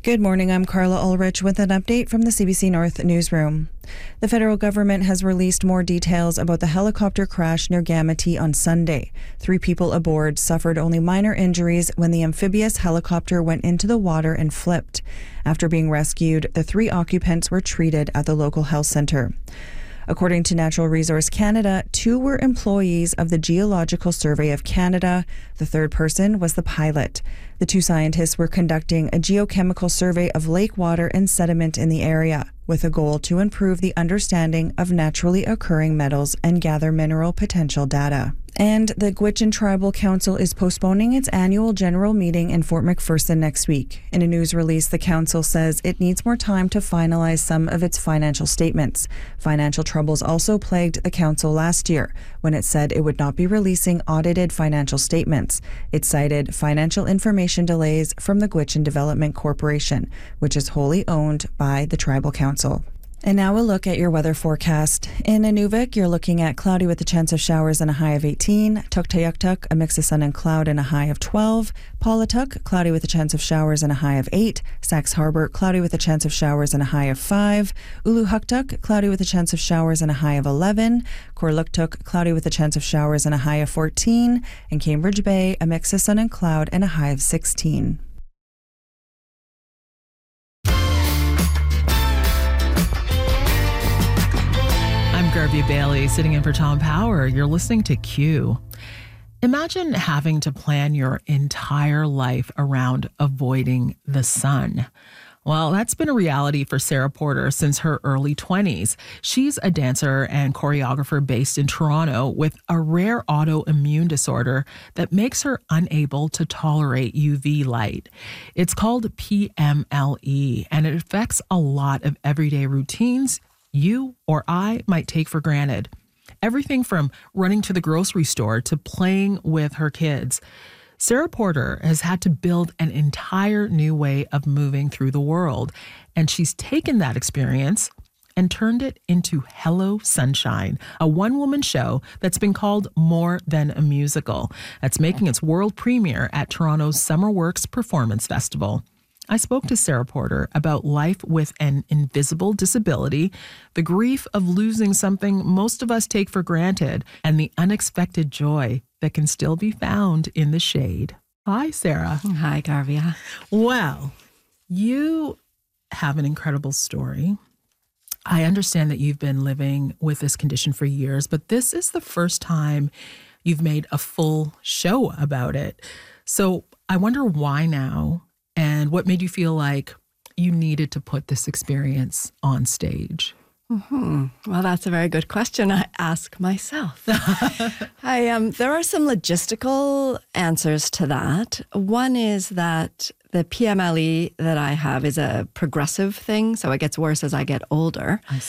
Good morning, I'm Carla Ulrich with an update from the CBC North newsroom. The federal government has released more details about the helicopter crash near Gamity on Sunday. 3 people aboard suffered only minor injuries when the amphibious helicopter went into the water and flipped. After being rescued, the 3 occupants were treated at the local health centre. According to Natural Resource Canada, 2 were employees of the Geological Survey of Canada. The 3rd person was the pilot. The 2 scientists were conducting a geochemical survey of lake water and sediment in the area, with a goal to improve the understanding of naturally occurring metals and gather mineral potential data. And the Gwich'in Tribal Council is postponing its annual general meeting in Fort McPherson next week. In a news release, the council says it needs more time to finalize some of its financial statements. Financial troubles also plagued the council last year, when it said it would not be releasing audited financial statements. It cited financial information delays from the Gwich'in Development Corporation, which is wholly owned by the Tribal Council. And now a look at your weather forecast. In Inuvik, you're looking at cloudy with a chance of showers and a high of 18. Tuktoyaktuk, a mix of sun and cloud and a high of 12. Pawletuq, cloudy with a chance of showers and a high of 8. Sax Harbor, cloudy with a chance of showers and a high of 5. Uluhuktuk, cloudy with a chance of showers and a high of 11. Korluktuk, cloudy with a chance of showers and a high of 14. And Cambridge Bay, a mix of sun and cloud and a high of 16. Garvey Bailey sitting in for Tom Power. You're listening to Q. Imagine having to plan your entire life around avoiding the sun. Well, that's been a reality for Sarah Porter since her early 20s. She's a dancer and choreographer based in Toronto with a rare autoimmune disorder that makes her unable to tolerate UV light. It's called PMLE, and it affects a lot of everyday routines you or I might take for granted. Everything from running to the grocery store to playing with her kids. Sarah Porter has had to build an entire new way of moving through the world, and she's taken that experience and turned it into Hello Sunshine, a one-woman show that's been called more than a musical. That's making its world premiere at Toronto's SummerWorks Performance Festival. I spoke to Sarah Porter about life with an invisible disability, the grief of losing something most of us take for granted, and the unexpected joy that can still be found in the shade. Hi, Sarah. Hi, Garvia. Well, you have an incredible story. I understand that you've been living with this condition for years, but this is the first time you've made a full show about it. So I wonder why now? And what made you feel like you needed to put this experience on stage? Well, that's a very good question. I ask myself. There are some logistical answers to that. One is that the PMLE that I have is a progressive thing, so it gets worse as I get older.